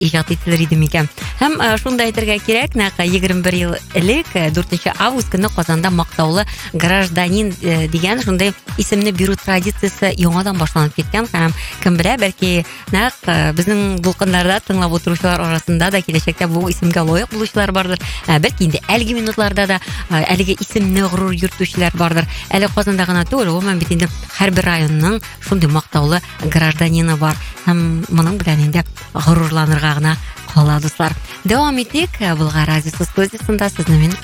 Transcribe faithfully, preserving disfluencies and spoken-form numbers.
ижад ителер иде микән. Һәм шунда әйтергә кирәк, нәкъ егерме бер ел элек, дүртенче август көнне Казанда мактаулы гражданин дигән шундай исемне бирү традициясе яңадан башланып киткән һәм кем белә, бәлки нәкъ безнең дулкыннарда тыңлап утыручылар арасында да киләчәктә бу исемгә лаек булучылар бардыр. Бәлки инде әлеге минутларда да әлеге исемне горур йөртүчеләр бардыр. Әле Казанда гына түгел, гомумән бит инде һәрбер районның шундый мактаулы гражданины бар. Һәм моның белән инде горурланырга гына кала, дуслар. Дәвам итик. Булгар радиосы студиясында сезне мин